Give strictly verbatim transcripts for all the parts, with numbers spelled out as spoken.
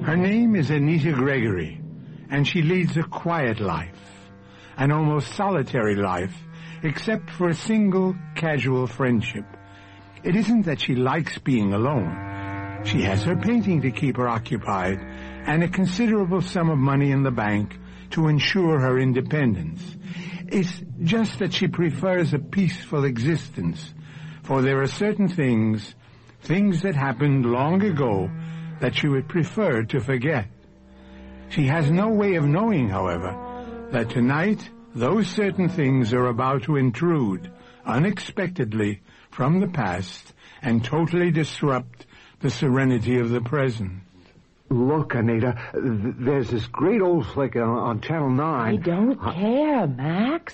Her name is Anita Gregory, and she leads a quiet life, an almost solitary life, except for a single casual friendship. It isn't that she likes being alone. She has her painting to keep her occupied and a considerable sum of money in the bank to ensure her independence. It's just that she prefers a peaceful existence, for there are certain things, things that happened long ago, that she would prefer to forget. She has no way of knowing, however, that tonight those certain things are about to intrude unexpectedly from the past and totally disrupt the serenity of the present. Look, Anita, th- there's this great old flick on, on Channel nine. I don't uh, care, Max.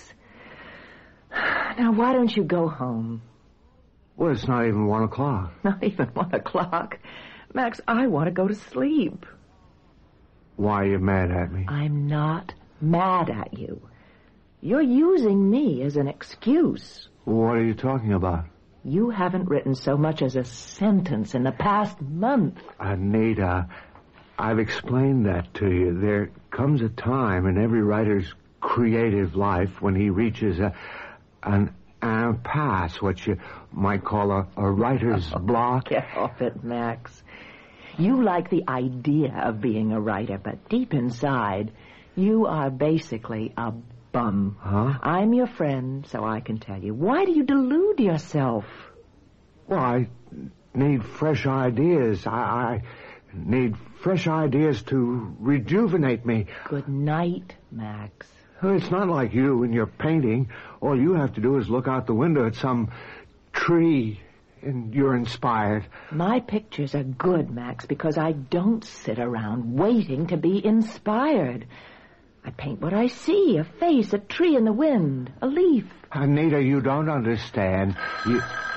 Now, why don't you go home? Well, it's not even one o'clock. Not even one o'clock? Max, I want to go to sleep. Why are you mad at me? I'm not mad at you. You're using me as an excuse. What are you talking about? You haven't written so much as a sentence in the past month. Anita, I've explained that to you. There comes a time in every writer's creative life when he reaches a, an impasse, what you might call a, a writer's block. Get off it, Max. You like the idea of being a writer, but deep inside, you are basically a bum. Huh? I'm your friend, so I can tell you. Why do you delude yourself? Well, I need fresh ideas. I, I need fresh ideas to rejuvenate me. Good night, Max. It's not like you and your painting. All you have to do is look out the window at some tree, and you're inspired. My pictures are good, Max, because I don't sit around waiting to be inspired. I paint what I see, a face, a tree in the wind, a leaf. Anita, you don't understand. You...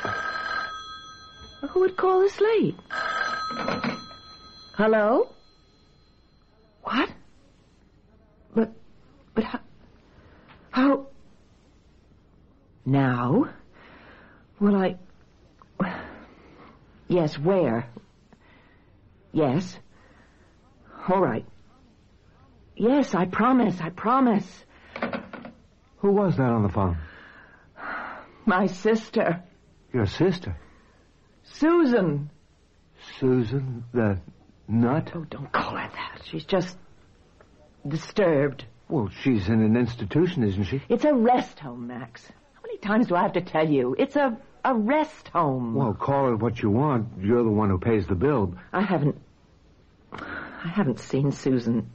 Who would call this late? Hello? What? But, but how... How... Now? Will I... Yes, where? Yes. All right. Yes, I promise, I promise. Who was that on the phone? My sister. Your sister? Susan. Susan, the nut? Oh, don't call her that. She's just disturbed. Well, she's in an institution, isn't she? It's a rest home, Max. How many times do I have to tell you? It's a, a rest home. Well, call it what you want. You're the one who pays the bill. I haven't... I haven't seen Susan.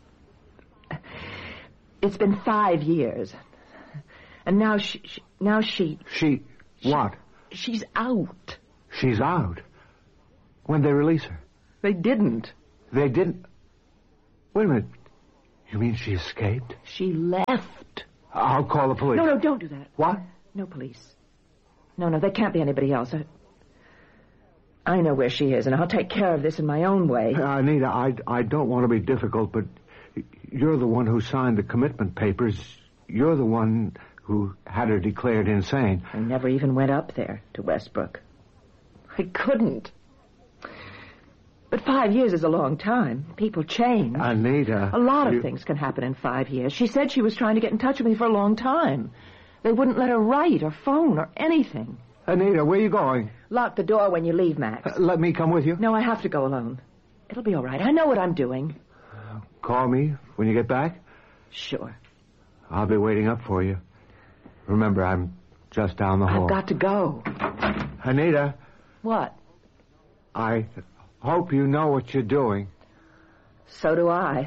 It's been five years. And now she... she now she... She... what? She, she's out. She's out? When'd they release her? They didn't. They didn't? Wait a minute. You mean she escaped? She left. I'll call the police. No, no, don't do that. What? No police. No, no, there can't be anybody else. I, I know where she is, and I'll take care of this in my own way. Uh, Anita, I, I don't want to be difficult, but you're the one who signed the commitment papers. You're the one who had her declared insane. I never even went up there to Westbrook. I couldn't. But five years is a long time. People change. Anita... A lot of you... things can happen in five years. She said she was trying to get in touch with me for a long time. They wouldn't let her write or phone or anything. Anita, where are you going? Lock the door when you leave, Max. Uh, let me come with you? No, I have to go alone. It'll be all right. I know what I'm doing. Uh, call me when you get back? Sure. I'll be waiting up for you. Remember, I'm just down the hall. I've got to go. Anita. What? I hope you know what you're doing. So do I.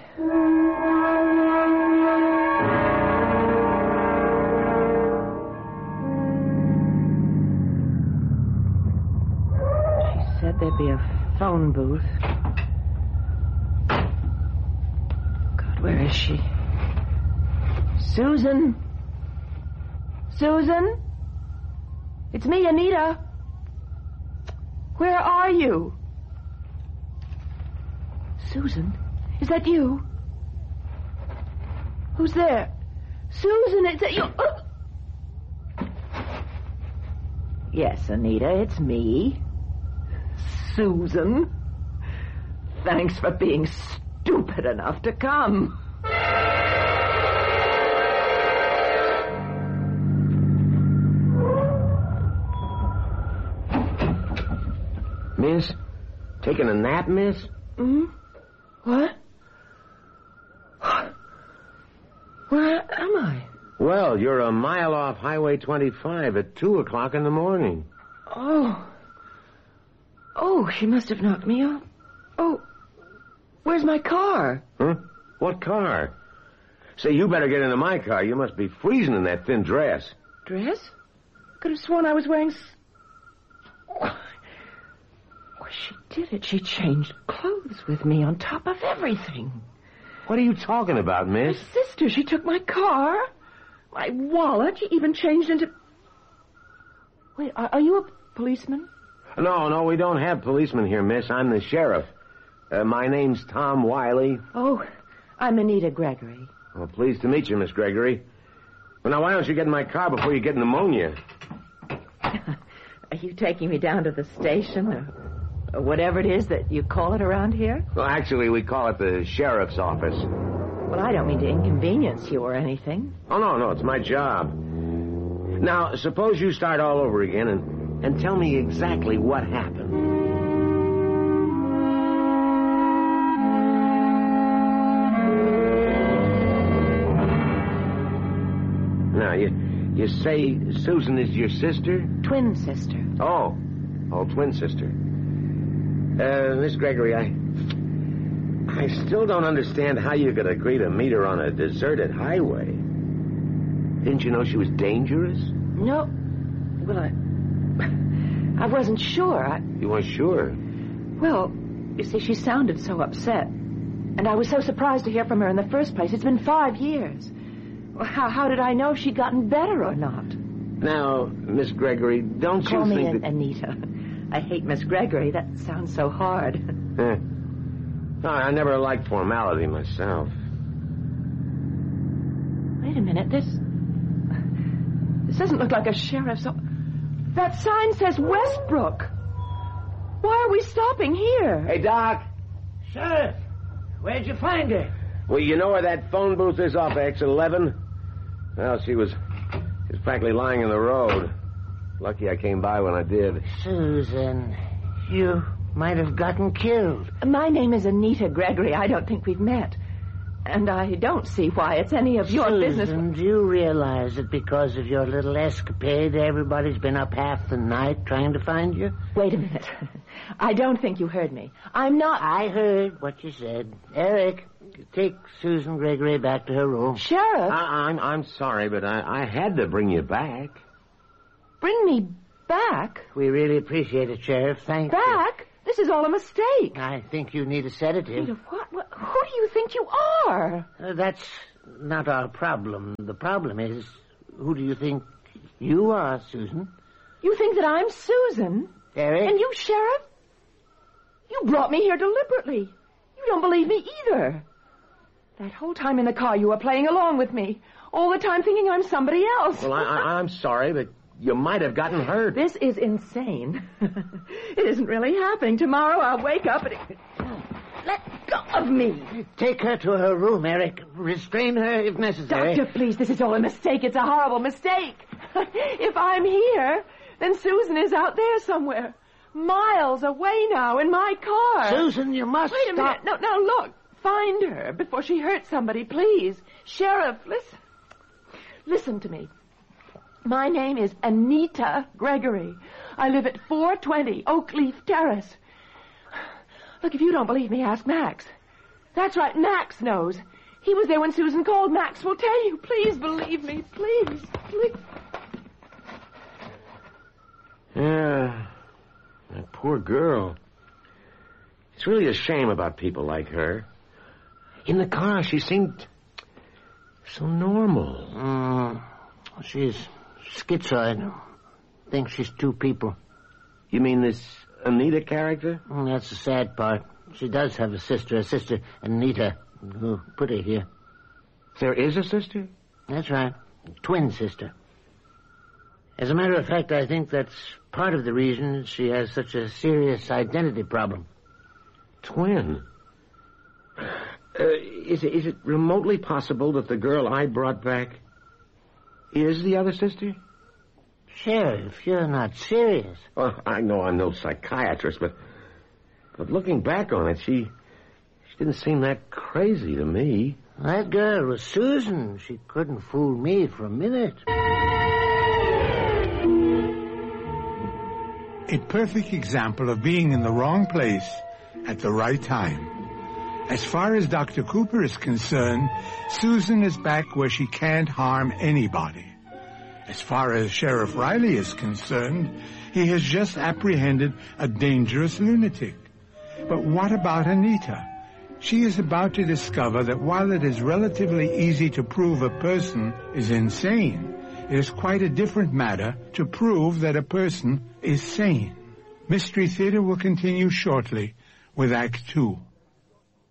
She said there'd be a phone booth. God, where is she? Susan? Susan? It's me, Anita. Where are you? Susan? Is that you? Who's there? Susan, is that you? Uh... Yes, Anita, it's me. Susan. Thanks for being stupid enough to come. Miss? Taking a nap, miss? Hmm? What? Where am I? Well, you're a mile off Highway twenty-five at two o'clock in the morning. Oh. Oh, she must have knocked me off. Oh, where's my car? Huh? What car? Say, you better get into my car. You must be freezing in that thin dress. Dress? Could have sworn I was wearing... S- oh, she did it. She changed clothes with me on top of everything. What are you talking about, miss? My sister, she took my car, my wallet. She even changed into... Wait, are, are you a policeman? No, no, we don't have policemen here, miss. I'm the sheriff. Uh, my name's Tom Wiley. Oh, I'm Anita Gregory. Well, pleased to meet you, Miss Gregory. Well, now, why don't you get in my car before you get pneumonia? Are you taking me down to the station or, or whatever it is that you call it around here? Well, actually, we call it the sheriff's office. Well, I don't mean to inconvenience you or anything. Oh, no, no, it's my job. Now, suppose you start all over again and... And tell me exactly what happened. Now, you you say Susan is your sister? Twin sister. Oh. Oh, twin sister. Uh, Miss Gregory, I... I still don't understand how you could agree to meet her on a deserted highway. Didn't you know she was dangerous? No. Well, I... I wasn't sure. I... You weren't sure? Well, you see, she sounded so upset. And I was so surprised to hear from her in the first place. It's been five years. Well, how, how did I know if she'd gotten better or not? Now, Miss Gregory, don't Call you me think an- that... Anita. I hate Miss Gregory. That sounds so hard. Eh. No, I never liked formality myself. Wait a minute. This... This doesn't look like a sheriff's... That sign says Westbrook. Why are we stopping here? Hey, Doc. Sheriff, where'd you find her? Well, you know where that phone booth is off exit eleven? Well, she was... She was practically lying in the road. Lucky I came by when I did. Susan, you might have gotten killed. My name is Anita Gregory. I don't think we've met. And I don't see why it's any of your Susan, business. do you realize that because of your little escapade, everybody's been up half the night trying to find you? Wait a minute. I don't think you heard me. I'm not... I heard what you said. Eric, take Susan Gregory back to her room. Sheriff, I, I'm I'm sorry, but I, I had to bring you back. bring me back. We really appreciate it, Sheriff. Thank you. Back? This is all a mistake. I think you need a sedative. Peter, what, what? Who do you think you are? Uh, that's not our problem. The problem is, who do you think you are, Susan? You think that I'm Susan? Eric? And you, Sheriff? You brought me here deliberately. You don't believe me either. That whole time in the car you were playing along with me. All the time thinking I'm somebody else. Well, I, I, I'm sorry, but you might have gotten hurt. This is insane. It isn't really happening. Tomorrow I'll wake up and... It... Let go of me. Take her to her room, Eric. Restrain her if necessary. Doctor, please, this is all a mistake. It's a horrible mistake. If I'm here, then Susan is out there somewhere. Miles away now in my car. Susan, you must Wait a stop. minute. No, no, look. Find her before she hurts somebody, please. Sheriff, listen. Listen to me. My name is Anita Gregory. I live at four twenty Oakleaf Terrace. Look, if you don't believe me, ask Max. That's right, Max knows. He was there when Susan called. Max will tell you. Please believe me, please, please. Yeah, that poor girl. It's really a shame about people like her. In the car, she seemed so normal. Mm, she's schizoid. Thinks she's two people. You mean this Anita character? Mm, that's the sad part. She does have a sister, a sister, Anita, who put her here. There is a sister? That's right. Twin sister. As a matter of fact, I think that's part of the reason she has such a serious identity problem. Twin? Uh, is, it, is it remotely possible that the girl I brought back is the other sister? Sheriff, you're not serious. Well, I know I'm no psychiatrist, but but looking back on it, she she didn't seem that crazy to me. That girl was Susan. She couldn't fool me for a minute. A perfect example of being in the wrong place at the right time. As far as Doctor Cooper is concerned, Susan is back where she can't harm anybody. As far as Sheriff Riley is concerned, he has just apprehended a dangerous lunatic. But what about Anita? She is about to discover that while it is relatively easy to prove a person is insane, it is quite a different matter to prove that a person is sane. Mystery Theater will continue shortly with Act Two.